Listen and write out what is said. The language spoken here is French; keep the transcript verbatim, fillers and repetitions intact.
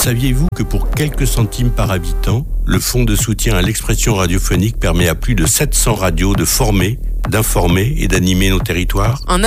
Saviez-vous que pour quelques centimes par habitant, le fonds de soutien à l'expression radiophonique permet à plus de sept cents radios de former, d'informer et d'animer nos territoires ? En